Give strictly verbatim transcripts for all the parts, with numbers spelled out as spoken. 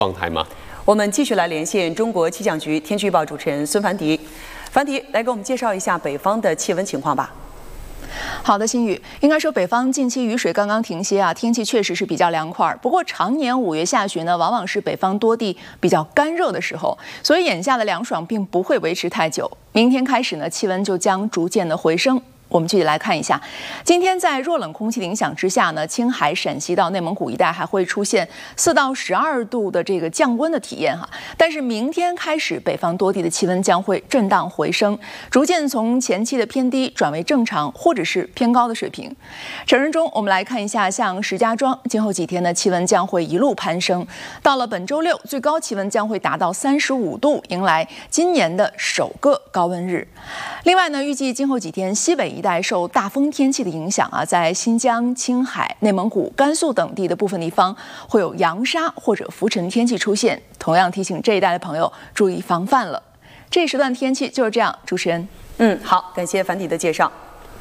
状态吗？ 我们继续来连线中国气象局天气预报主持人孙凡迪。凡迪，来给我们介绍一下北方的气温情况吧。 好的，新宇，应该说北方近期雨水刚刚停歇啊，天气确实是比较凉快。不过常年五月下旬呢，往往是北方多地比较干热的时候，所以眼下的凉爽并不会维持太久。明天开始呢，气温就将逐渐的回升。我们具体来看一下，今天在弱冷空气的影响之下呢，青海、陕西到内蒙古一带还会出现四到十二度的这个降温的体验哈。但是明天开始，北方多地的气温将会震荡回升，逐渐从前期的偏低转为正常或者是偏高的水平。成人中，我们来看一下，像石家庄，今后几天呢，气温将会一路攀升，到了本周六，最高气温将会达到三十五度，迎来今年的首个高温日。另外呢，预计今后几天西北一带受大风天气的影响啊，在新疆、青海、内蒙古、甘肃等地的部分地方会有扬沙或者浮尘天气出现，同样提醒这一带的朋友注意防范了。这一时段天气就是这样，主持人。 嗯，好，感谢凡迪的介绍。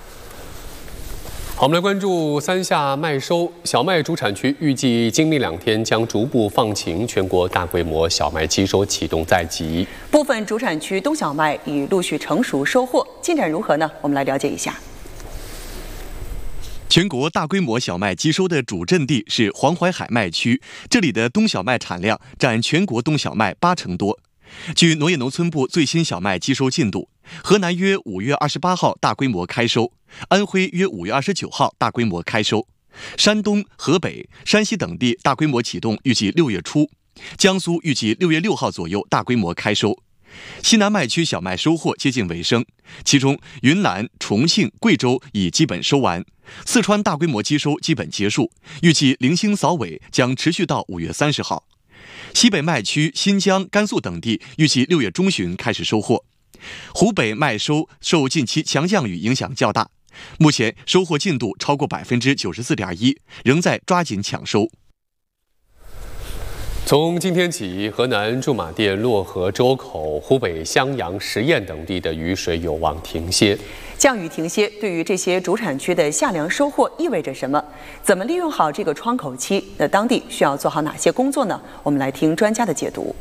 好，我们来关注三夏麦收小麦主产区，预计今明两天将逐步放晴，全国大规模小麦机收启动在即。 部分主产区冬小麦已陆续成熟收获，进展如何呢？我们来了解一下。 全国大规模小麦机收的主阵地是黄淮海麦区，这里的冬小麦产量占全国冬小麦八成多。据农业农村部最新小麦机收进度，河南约五月二十八号大规模开收，安徽约五月二十九号大规模开收，山东、河北、山西等地大规模启动预计六月初，江苏预计六月六号左右大规模开收。西南麦区小麦收获接近尾声，其中云南、重庆、贵州已基本收完，四川大规模机收基本结束，预计零星扫尾将持续到五月三十号。西北麦区新疆、甘肃等地预计六月中旬开始收获。湖北麦收受近期强降雨影响较大，目前收获进度超过百分之九十四点一，仍在抓紧抢收。 从今天起，河南驻马店、漯河、周口、湖北襄阳、十堰等地的雨水有望停歇。 降雨停歇对于这些主产区的夏粮收获意味着什么？怎么利用好这个窗口期？那当地需要做好哪些工作呢？我们来听专家的解读。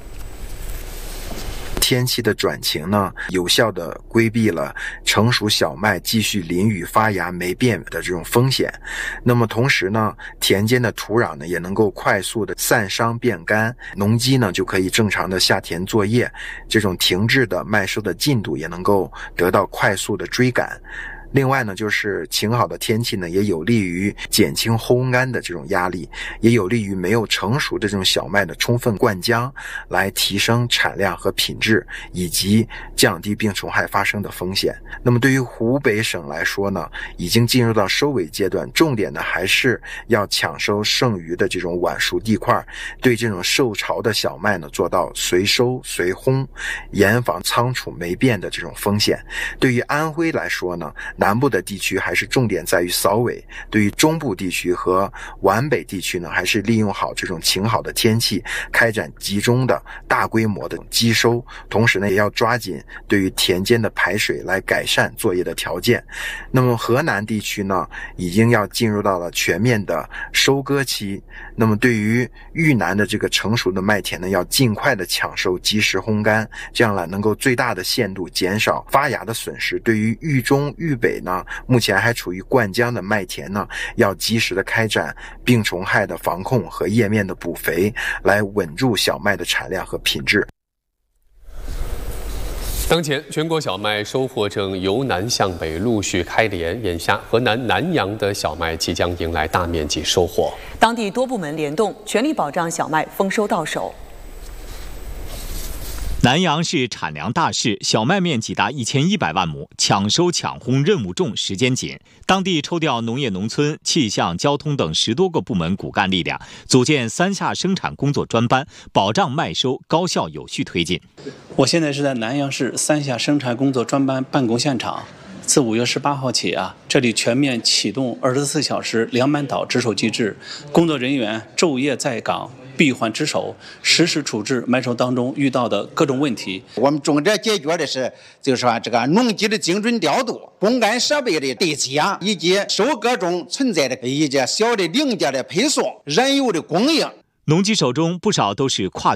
天气的转晴呢，有效地规避了成熟小麦继续淋雨发芽没变的这种风险。那么同时呢，田间的土壤呢也能够快速的散伤变干，农机呢就可以正常的下田作业，这种停滞的麦收的进度也能够得到快速的追赶。另外呢，就是晴好的天气呢，也有利于减轻烘干的这种压力，也有利于没有成熟的这种小麦的充分灌浆，来提升产量和品质，以及降低病虫害发生的风险。那么对于湖北省来说呢，已经进入到收尾阶段，重点呢还是要抢收剩余的这种晚熟地块，对这种受潮的小麦呢做到随收随烘，严防仓储没变的这种风险。对于安徽来说呢，南部的地区还是重点在于扫尾，对于中部地区和皖北地区呢，还是利用好这种晴好的天气，开展集中的大规模的机收，同时呢，也要抓紧对于田间的排水来改善作业的条件。那么河南地区呢，已经要进入到了全面的收割期。那么对于豫南的这个成熟的麦田呢，要尽快的抢收，及时烘干，这样呢能够最大的限度减少发芽的损失。对于豫中、豫北呢，目前还处于灌浆的麦田呢，要及时的开展病虫害的防控和叶面的补肥，来稳住小麦的产量和品质。 当前全国小麦收获正由南向北陆续开镰，眼下河南南阳的小麦即将迎来大面积收获。 当地多部门联动，全力保障小麦丰收到手。 南阳是产粮大市，小麦面积达一千一百万亩，抢收抢烘任务重，时间紧。当地抽调农业农村、气象、交通等十多个部门骨干力量，组建三夏生产工作专班，保障麦收高效有序推进。 我现在是在南阳市三夏生产工作专班办公现场。自五月十八号起啊，这里全面启动二十四小时两班倒值守机制，工作人员昼夜在岗，闭环值守，实时处置麦收当中遇到的各种问题。 我们重点解决的是，就是说这个农机的精准调度、公干设备的对接，以及收割中存在的一些小的零件的配送、燃油的供应。 农机手中不少都是跨